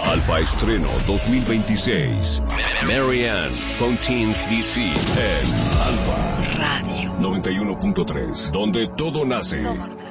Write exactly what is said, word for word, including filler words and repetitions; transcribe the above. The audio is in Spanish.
Alfa Estreno dos mil veintiséis. Marianne Fontaine's D C en Alfa Radio noventa y uno punto tres, donde todo nace. Todo.